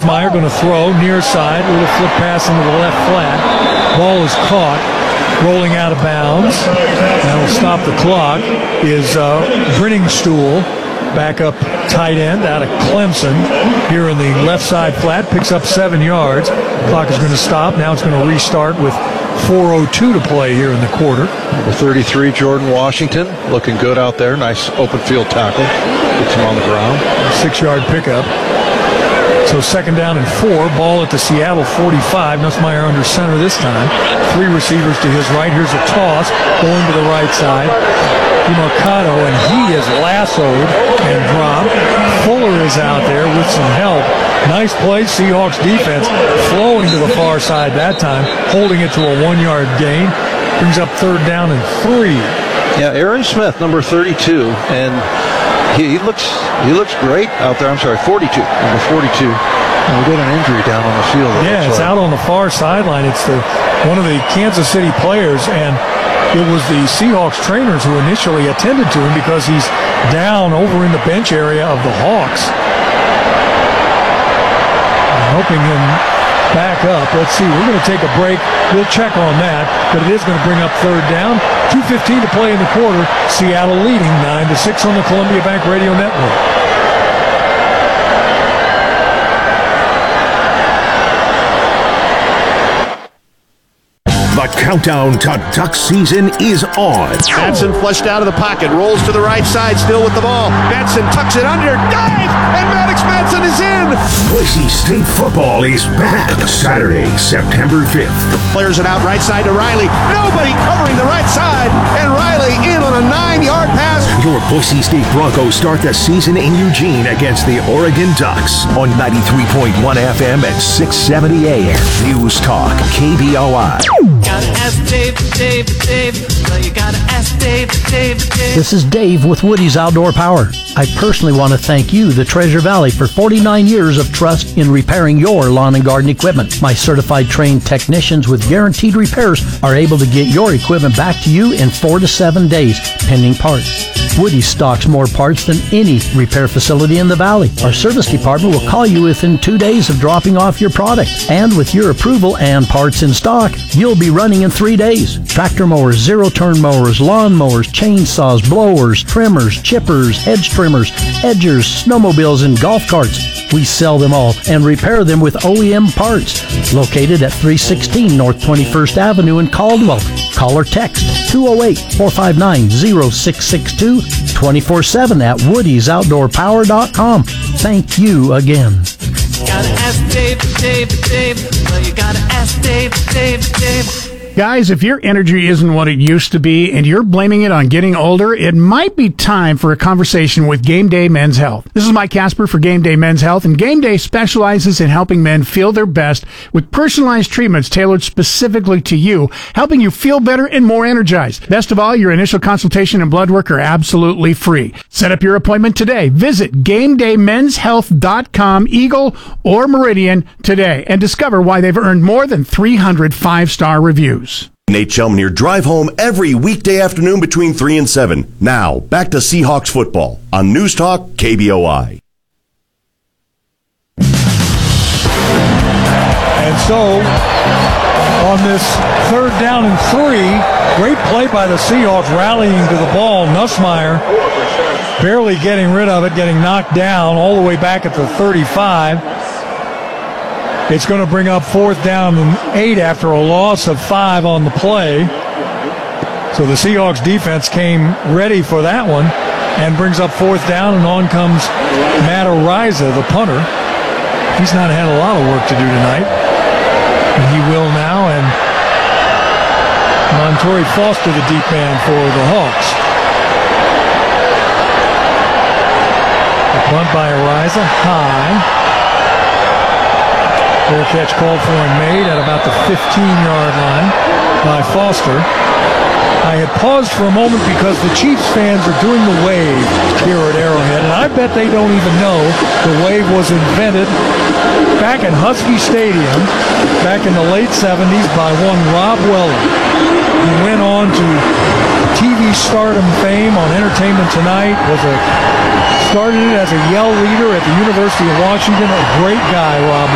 Nussmeier going to throw near side. Little flip pass into the left flat. Ball is caught. Rolling out of bounds. That'll stop the clock is Brenningstool, backup tight end out of Clemson, here in the left side flat, picks up 7 yards. Clock is going to stop. Now it's going to restart with 4:02 to play here in the quarter. Number 33, Jordan Washington, looking good out there. Nice open field tackle. Gets him on the ground. 6-yard pickup. So 2nd down and 4. Ball at the Seattle 45. Nussmeier under center this time. 3 receivers to his right. Here's a toss going to the right side. DeMarcado, and he is lassoed and dropped. Fuller is out there with some help. Nice play. Seahawks defense flowing to the far side that time, holding it to a 1-yard gain. Brings up 3rd down and 3. Yeah, Aaron Smith, number 32, and he looks great out there. I'm sorry, 42, number 42. And we got an injury down on the field. Yeah, it's out on the far sideline. It's one of the Kansas City players, and it was the Seahawks trainers who initially attended to him because he's down over in the bench area of the Hawks. Helping him back up. Let's see. We're going to take a break. We'll check on that, but it is going to bring up 3rd down. 2:15 to play in the quarter. Seattle leading 9-6 on the Columbia Bank Radio Network. The countdown to duck season is on. Batson flushed out of the pocket, rolls to the right side, still with the ball. Batson tucks it under, dive, and Maddox Batson is in. Boise State football is back Saturday, September 5th. Players it out right side to Riley. Nobody covering the right side, and Riley in on a 9-yard pass. Your Boise State Broncos start the season in Eugene against the Oregon Ducks on 93.1 FM at 670 AM. News Talk, KBOI. Gotta ask Dave. Well, you gotta ask Dave. This is Dave with Woody's Outdoor Power. I personally want to thank you, the Treasure Valley, for 49 years of trust in repairing your lawn and garden equipment. My certified trained technicians with guaranteed repairs are able to get your equipment back to you in 4 to 7 days, pending parts. Woody stocks more parts than any repair facility in the valley. Our service department will call you within 2 days of dropping off your product. And with your approval and parts in stock, you'll be running in 3 days. Tractor mowers, zero-turn mowers, lawn mowers, chainsaws, blowers, trimmers, chippers, hedge trimmers, edgers, snowmobiles, and golf carts. We sell them all and repair them with OEM parts. Located at 316 North 21st Avenue in Caldwell. Call or text 208-459-0662 24/7 at woodysoutdoorpower.com. Thank you again. Gotta ask Dave. Well, you gotta ask Dave. Guys, if your energy isn't what it used to be and you're blaming it on getting older, it might be time for a conversation with Game Day Men's Health. This is Mike Casper for Game Day Men's Health, and Game Day specializes in helping men feel their best with personalized treatments tailored specifically to you, helping you feel better and more energized. Best of all, your initial consultation and blood work are absolutely free. Set up your appointment today. Visit GameDayMen'sHealth.com, Eagle or Meridian today, and discover why they've earned more than 300 5-star reviews. Nate Shelman here. Drive home every weekday afternoon between 3 and 7. Now, back to Seahawks football on News Talk KBOI. And so, on this 3rd down and 3, great play by the Seahawks rallying to the ball. Nussmeier barely getting rid of it, getting knocked down all the way back at the 35. It's going to bring up 4th down and 8 after a loss of 5 on the play. So the Seahawks defense came ready for that one and brings up 4th down, and on comes Matt Ariza, the punter. He's not had a lot of work to do tonight, and he will now. And Montori Foster, the deep man for the Hawks. The punt by Ariza, high. Fair catch called for and made at about the 15-yard line by Foster. I had paused for a moment because the Chiefs fans are doing the wave here at Arrowhead, and I bet they don't even know the wave was invented back at Husky Stadium back in the late 70s by one Rob Weller. He went on to TV stardom fame on Entertainment Tonight, started it as a yell leader at the University of Washington. A great guy, Rob